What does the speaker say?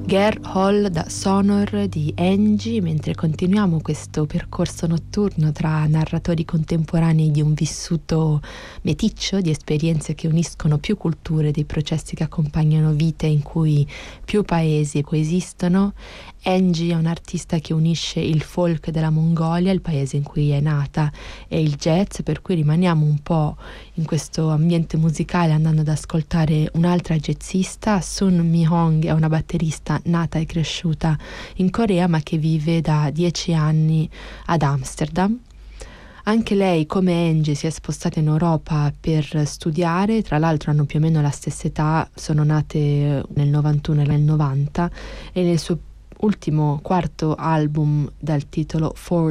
Girl Hall da Sonor di Angie, mentre continuiamo questo percorso notturno tra narratori contemporanei di un vissuto meticcio, di esperienze che uniscono più culture, dei processi che accompagnano vite in cui più paesi coesistono. Angie è un'artista che unisce il folk della Mongolia, il paese in cui è nata, e il jazz, per cui rimaniamo un po' in questo ambiente musicale andando ad ascoltare un'altra jazzista. Sun Mi-hong è una batterista nata e cresciuta in Corea ma che vive da 10 anni ad Amsterdam. Anche lei, come Angie, si è spostata in Europa per studiare, tra l'altro hanno più o meno la stessa età, sono nate nel 91 e nel 90, e nel suo ultimo quarto album dal titolo For